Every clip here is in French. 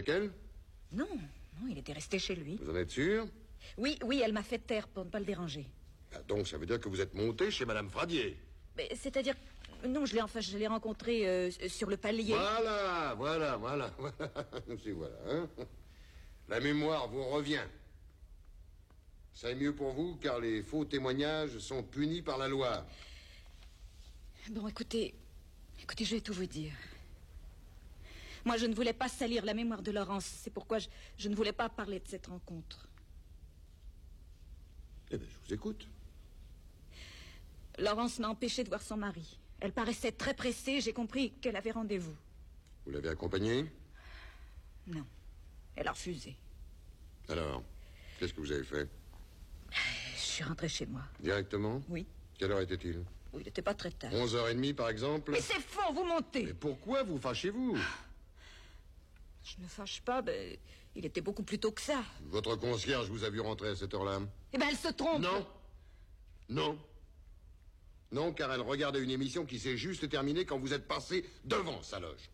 avec elle? Non, il était resté chez lui. Vous en êtes sûr? Oui, elle m'a fait taire pour ne pas le déranger. Ah, donc ça veut dire que vous êtes monté chez Madame Fradier? Mais c'est-à-dire... Non, je l'ai rencontré sur le palier. Voilà. C'est voilà, hein. La mémoire vous revient. C'est mieux pour vous, car les faux témoignages sont punis par la loi. Bon, écoutez, je vais tout vous dire. Moi, je ne voulais pas salir la mémoire de Laurence. C'est pourquoi je ne voulais pas parler de cette rencontre. Eh bien, je vous écoute. Laurence m'a empêché de voir son mari. Elle paraissait très pressée. J'ai compris qu'elle avait rendez-vous. Vous l'avez accompagnée? Non. Elle a refusé. Alors, qu'est-ce que vous avez fait? Je suis rentrée chez moi. Directement? Oui. Quelle heure était-il? Oui, il n'était pas très tard. 11h30, par exemple? Mais c'est faux, vous mentez! Mais pourquoi vous fâchez-vous? Je ne fâche pas, il était beaucoup plus tôt que ça. Votre concierge vous a vu rentrer à cette heure-là? Eh bien, elle se trompe. Non, car elle regardait une émission qui s'est juste terminée quand vous êtes passé devant sa loge.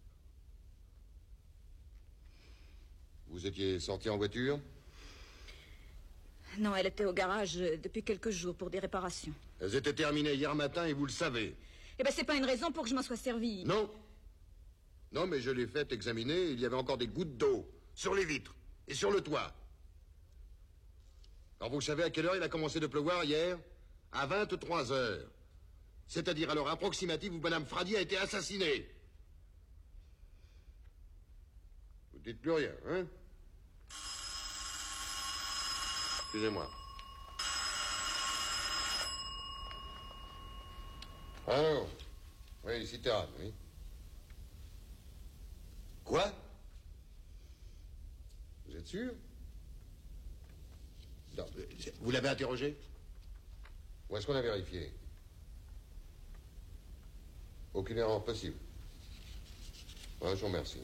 Vous étiez sorti en voiture? Non, elle était au garage depuis quelques jours pour des réparations. Elles étaient terminées hier matin et vous le savez. Eh bien, c'est pas une raison pour que je m'en sois servi. Non, mais je l'ai fait examiner. Il y avait encore des gouttes d'eau sur les vitres et sur le toit. Alors, vous savez à quelle heure il a commencé de pleuvoir hier? À 23h. C'est-à-dire à l'heure approximative où Madame Fradier a été assassinée. Vous dites plus rien, hein? Excusez-moi. Alors, oui, Citerane, oui. Quoi? Vous êtes sûr? Non, vous l'avez interrogé? Où est-ce qu'on a vérifié? Aucune erreur possible. Ouais, je vous remercie.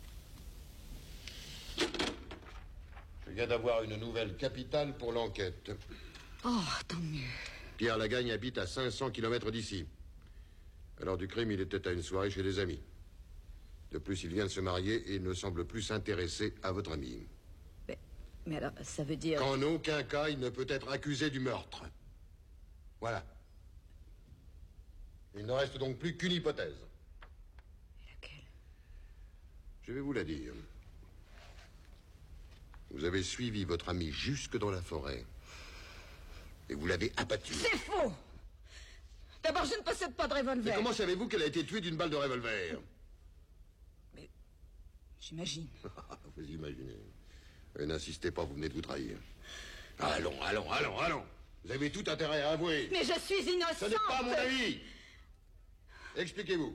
Je viens d'avoir une nouvelle capitale pour l'enquête. Oh, tant mieux. Pierre Lagagne habite à 500 km d'ici. À l'heure du crime, il était à une soirée chez des amis. De plus, il vient de se marier et il ne semble plus s'intéresser à votre ami. Mais alors, ça veut dire... Qu'en aucun cas, il ne peut être accusé du meurtre. Voilà. Il ne reste donc plus qu'une hypothèse. Et laquelle? Je vais vous la dire. Vous avez suivi votre ami jusque dans la forêt. Et vous l'avez abattu. C'est faux! D'abord, je ne possède pas de revolver. Mais comment savez-vous qu'elle a été tuée d'une balle de revolver? Mais... j'imagine. Vous imaginez. N'insistez pas, vous venez de vous trahir. Allons. Vous avez tout intérêt à avouer. Mais je suis innocente. Ce n'est pas mon avis. Expliquez-vous.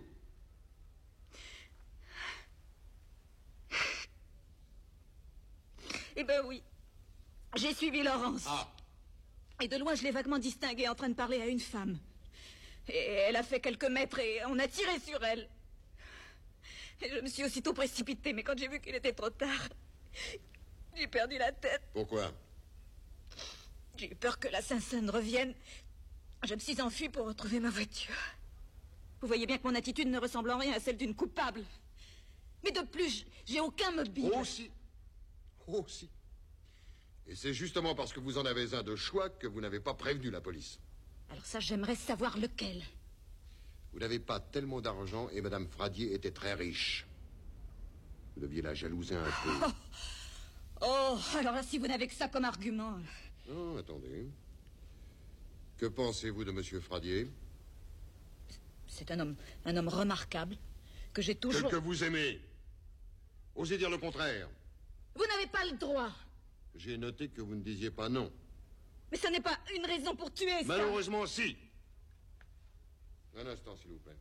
Eh ben oui. J'ai suivi Laurence. Ah. Et de loin, je l'ai vaguement distinguée en train de parler à une femme. Et elle a fait quelques mètres et on a tiré sur elle. Et je me suis aussitôt précipitée, mais quand j'ai vu qu'il était trop tard, j'ai perdu la tête. Pourquoi? J'ai eu peur que l'assassin revienne. Je me suis enfuie pour retrouver ma voiture. Vous voyez bien que mon attitude ne ressemble en rien à celle d'une coupable. Mais de plus, j'ai aucun mobile. Oh si. Et c'est justement parce que vous en avez un de choix que vous n'avez pas prévenu la police. Alors ça, j'aimerais savoir lequel. Vous n'avez pas tellement d'argent et Madame Fradier était très riche. Vous deviez la jalouser un peu. Oh, alors là, si vous n'avez que ça comme argument... Oh, attendez. Que pensez-vous de Monsieur Fradier? C'est un homme remarquable, que j'ai toujours... Que vous aimez. Osez dire le contraire. Vous n'avez pas le droit. J'ai noté que vous ne disiez pas non. Mais ce n'est pas une raison pour tuer, ça. Malheureusement, si. Un instant, s'il vous plaît.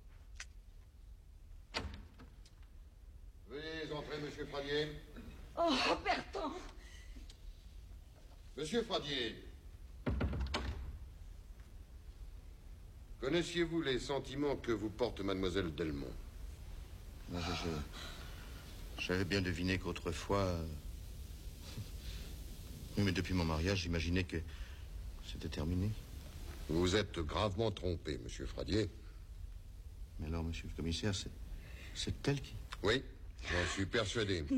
Veuillez entrer, Monsieur Fradier. Oh, Bertrand. Monsieur Fradier, connaissiez-vous les sentiments que vous porte Mademoiselle Delmont? J'avais bien deviné qu'autrefois... Oui, mais depuis mon mariage, j'imaginais que c'était terminé. Vous vous êtes gravement trompé, Monsieur Fradier. Mais alors, monsieur le commissaire, c'est elle qui... Oui, j'en suis persuadé.